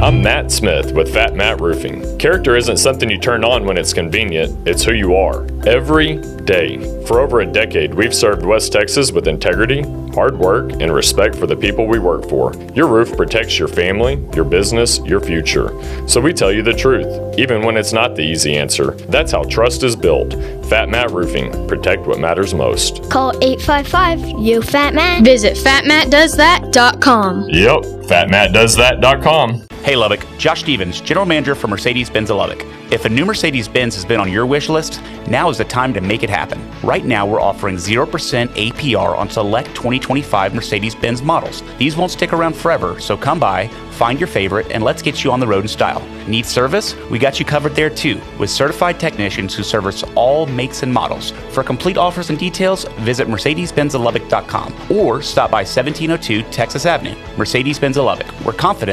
I'm Matt Smith with Fat Matt Roofing. Character isn't something you turn on when it's convenient, it's who you are. Every day. For over a decade, we've served West Texas with integrity, hard work, and respect for the people we work for. Your roof protects your family, your business, your future. So we tell you the truth, even when it's not the easy answer. That's how trust is built. Fat Matt Roofing. Protect what matters most. Call 855-YO-FAT-MAT. Visit fatmattdoesthat.com. Yep, fatmattdoesthat.com. Hey Lubbock, Josh Stevens, General Manager for Mercedes-Benz of Lubbock. If a new Mercedes-Benz has been on your wish list, now is the time to make it happen. Right now, we're offering 0% APR on select 2025 Mercedes-Benz models. These won't stick around forever, so come by, find your favorite, and let's get you on the road in style. Need service? We got you covered there too, with certified technicians who service all makes and models. For complete offers and details, visit mercedes-benzoflubbock.com or stop by 1702 Texas Avenue. Mercedes-Benz of Lubbock. We're confident